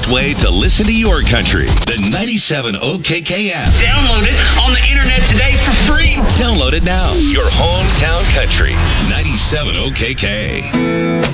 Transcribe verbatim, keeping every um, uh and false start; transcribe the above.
way to listen to your country. The ninety-seven O K K app. Download it on the internet today for free. Download it now. Your hometown country. ninety-seven O K K.